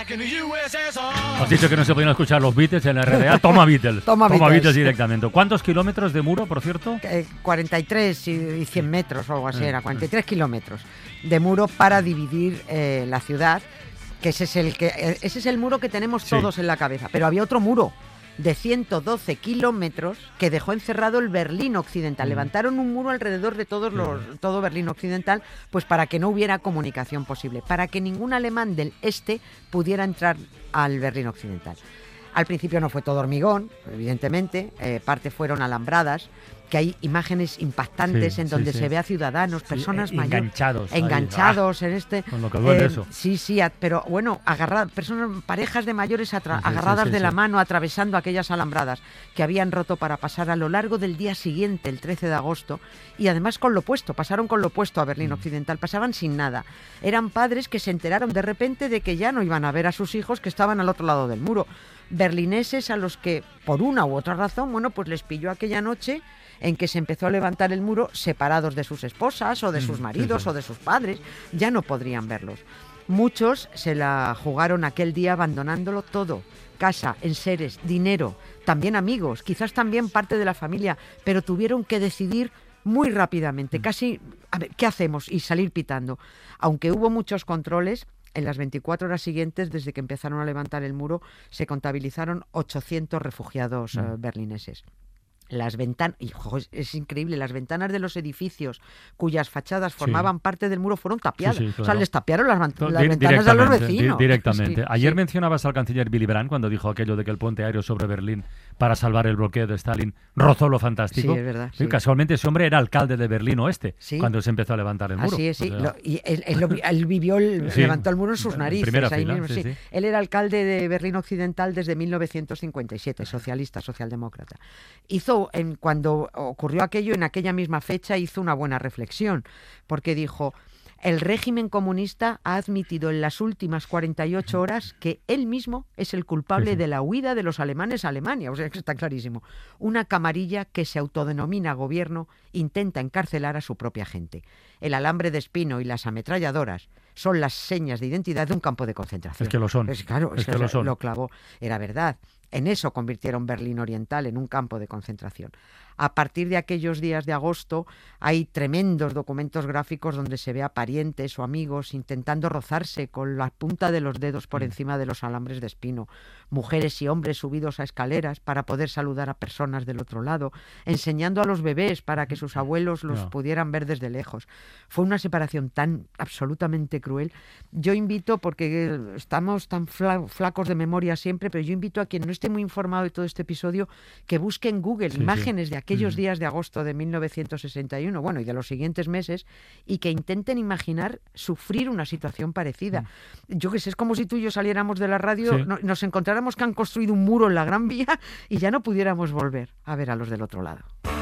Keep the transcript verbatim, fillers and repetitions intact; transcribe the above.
Has dicho que no se podían escuchar los Beatles en la R D A. Toma Beatles. Toma, Toma Beatles. Beatles directamente. ¿Cuántos kilómetros de muro, por cierto? Eh, cuarenta y tres y cien metros o algo así era, cuarenta y tres kilómetros de muro para dividir eh, la ciudad, que ese es el que eh, ese es el muro que tenemos Sí. todos en la cabeza. Pero había otro muro de ciento doce kilómetros que dejó encerrado el Berlín Occidental. Mm. Levantaron un muro alrededor de todos los, todo Berlín Occidental, pues para que no hubiera comunicación posible, para que ningún alemán del este pudiera entrar al Berlín Occidental. Al principio no fue todo hormigón, evidentemente, eh, parte fueron alambradas, que hay imágenes impactantes Sí, en sí, donde sí. se ve a ciudadanos, Sí, personas eh, mayores, enganchados ahí. enganchados en este, Con lo que duele eh, eso. sí, sí, a- pero bueno, agarradas, personas, parejas de mayores atra- Sí, sí, agarradas sí, de sí. la mano, atravesando aquellas alambradas que habían roto para pasar a lo largo del día siguiente, el trece de agosto, y además con lo opuesto, pasaron con lo opuesto a Berlín Mm. Occidental, pasaban sin nada. Eran padres que se enteraron de repente de que ya no iban a ver a sus hijos que estaban al otro lado del muro. Berlineses a los que, por una u otra razón, bueno, pues les pilló aquella noche en que se empezó a levantar el muro separados de sus esposas o de sus Mm, maridos sí, sí. o de sus padres, ya no podrían verlos. Muchos se la jugaron aquel día abandonándolo todo, casa, enseres, dinero, también amigos, quizás también parte de la familia, pero tuvieron que decidir muy rápidamente, casi, a ver, ¿qué hacemos? Y salir pitando. Aunque hubo muchos controles, en las veinticuatro horas siguientes, desde que empezaron a levantar el muro, se contabilizaron ochocientos refugiados eh, berlineses. Las ventanas, es, es increíble, las ventanas de los edificios cuyas fachadas formaban Sí. parte del muro fueron tapiadas. Sí, sí, O sea, claro. les tapiaron las, van- Di- las ventanas a los directamente, vecinos. di- Directamente. Sí, Ayer sí. mencionabas al canciller Willy Brandt cuando dijo aquello de que el puente aéreo sobre Berlín para salvar el bloqueo de Stalin rozó lo fantástico. Sí, es verdad, Y sí. Casualmente ese hombre era alcalde de Berlín Oeste Sí. cuando se empezó a levantar el muro. Así es, sí. O sea, Lo- y él, él lo vi- él vivió, el- Sí, levantó el muro en sus en narices. primera ahí fila, mismo, sí, sí. sí. Él era alcalde de Berlín Occidental desde mil novecientos cincuenta y siete, socialista, socialdemócrata. Hizo, en, cuando ocurrió aquello, en aquella misma fecha, hizo una buena reflexión, porque dijo: el régimen comunista ha admitido en las últimas cuarenta y ocho horas que él mismo es el culpable Sí, sí. de la huida de los alemanes a Alemania. O sea, que está clarísimo. Una camarilla que se autodenomina gobierno intenta encarcelar a su propia gente. El alambre de espino y las ametralladoras son las señas de identidad de un campo de concentración. Es que lo son. Es, claro, es, Es que, que lo lo, son. lo clavó. Era verdad. En eso convirtieron Berlín Oriental en un campo de concentración. A partir de aquellos días de agosto hay tremendos documentos gráficos donde se ve a parientes o amigos intentando rozarse con la punta de los dedos por Mm. encima de los alambres de espino, mujeres y hombres subidos a escaleras para poder saludar a personas del otro lado, enseñando a los bebés para que sus abuelos los No. pudieran ver desde lejos. Fue una separación tan absolutamente cruel. Yo invito, porque estamos tan fla- flacos de memoria siempre, pero yo invito a quien no esté muy informado de todo este episodio que busque en Google Sí, imágenes sí. de aquellos Mm. días de agosto de mil novecientos sesenta y uno, bueno, y de los siguientes meses, y que intenten imaginar sufrir una situación parecida. Yo que sé, es como si tú y yo saliéramos de la radio, Mm. Sí. no- nos encontráramos que han construido un muro en la Gran Vía y ya no pudiéramos volver a ver a los del otro lado.